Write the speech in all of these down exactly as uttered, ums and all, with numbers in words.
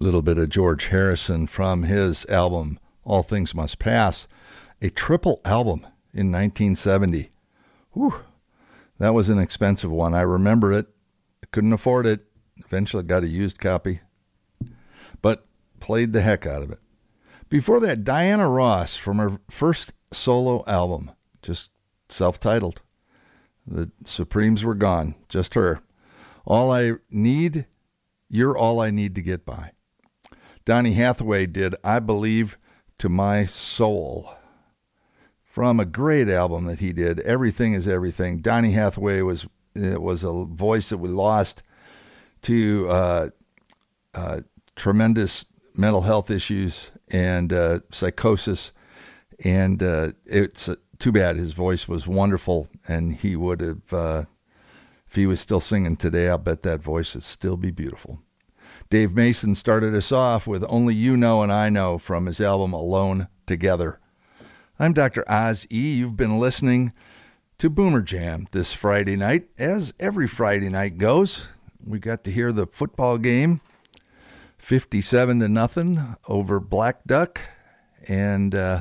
little bit of George Harrison from his album, All Things Must Pass, a triple album in nineteen seventy. Whew, that was an expensive one. I remember it. I couldn't afford it. Eventually got a used copy, but played the heck out of it. Before that, Diana Ross from her first solo album, just self-titled. The Supremes were gone, just her. All I Need, You're All I Need to Get By. Donny Hathaway did I Believe to My Soul from a great album that he did, Everything is Everything. Donny Hathaway was it was a voice that we lost to uh, uh, tremendous mental health issues and uh, psychosis, and uh, it's uh, too bad. His voice was wonderful, and he would have, uh, if he was still singing today, I'll bet that voice would still be beautiful. Dave Mason started us off with Only You Know and I Know from his album Alone Together. I'm Doctor Oz E. You've been listening to Boomer Jam this Friday night. As every Friday night goes, we got to hear the football game, fifty-seven to nothing over Black Duck, and uh,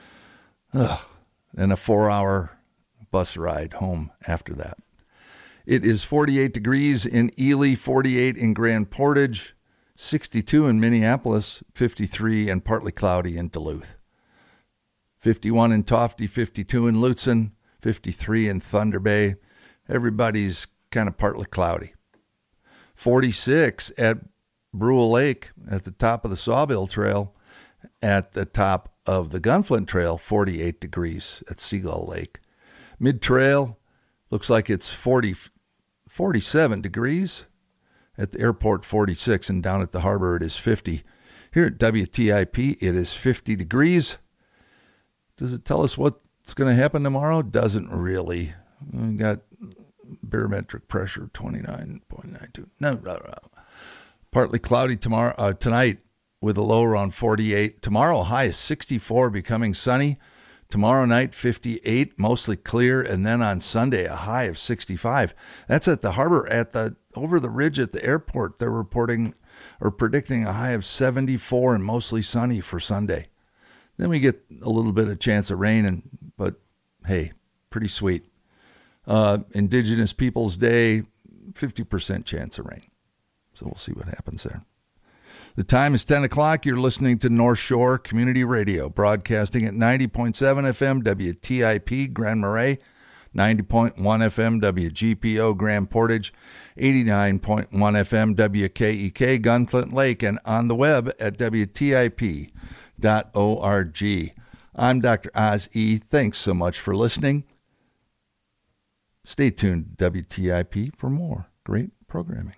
ugh, and a four-hour bus ride home after that. It is forty-eight degrees in Ely, forty-eight in Grand Portage, sixty-two in Minneapolis, fifty-three and partly cloudy in Duluth, fifty-one in Tofte, fifty-two in Lutsen, fifty-three in Thunder Bay. Everybody's kind of partly cloudy. forty-six at Brule Lake at the top of the Sawbill Trail, at the top of the Gunflint Trail, forty-eight degrees at Seagull Lake. Mid-trail looks like it's forty, forty-seven degrees. At the airport, forty-six, and down at the harbor it is fifty. Here at W T I P, it is fifty degrees. Does it tell us what's going to happen tomorrow? Doesn't really. We got barometric pressure, twenty-nine point nine two. No, no, no. Partly cloudy tomorrow, uh, tonight with a low around forty-eight. Tomorrow, high is sixty-four, becoming sunny. Tomorrow night, fifty-eight, mostly clear. And then on Sunday, a high of sixty-five. That's at the harbor, at the over the ridge at the airport. They're reporting or predicting a high of seventy-four and mostly sunny for Sunday. Then we get a little bit of chance of rain, and but hey, pretty sweet. Uh, Indigenous Peoples Day, fifty percent chance of rain. So we'll see what happens there. The time is ten o'clock. You're listening to North Shore Community Radio, broadcasting at ninety point seven F M W T I P Grand Marais, ninety point one F M W G P O Grand Portage, eighty-nine point one F M W K E K Gunflint Lake, and on the web at W T I P dot org. I'm Doctor Oz E. Thanks so much for listening. Stay tuned to W T I P for more great programming.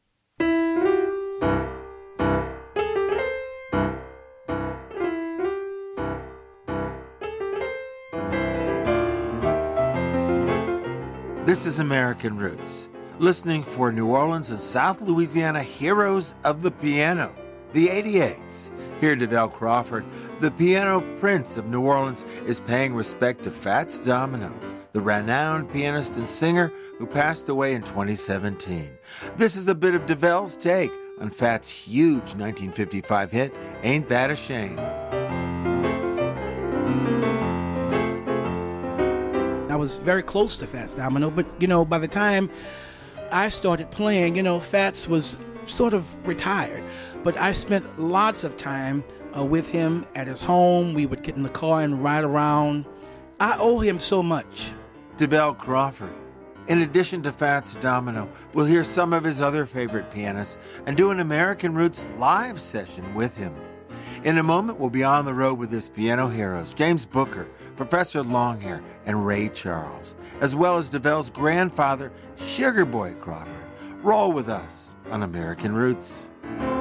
This is American Roots, listening for New Orleans and South Louisiana heroes of the piano, the eighty-eights. Here, DeVell Crawford, the piano prince of New Orleans, is paying respect to Fats Domino, the renowned pianist and singer who passed away in twenty seventeen. This is a bit of DeVell's take on Fats' huge nineteen fifty-five hit, Ain't That a Shame? I was very close to Fats Domino, but, you know, by the time I started playing, you know, Fats was sort of retired. But I spent lots of time uh, with him at his home. We would get in the car and ride around. I owe him so much. DeVell Crawford. In addition to Fats Domino, we'll hear some of his other favorite pianists and do an American Roots live session with him. In a moment, we'll be on the road with his piano heroes, James Booker, Professor Longhair, and Ray Charles, as well as DeVell's grandfather, Sugar Boy Crawford. Roll with us on American Roots.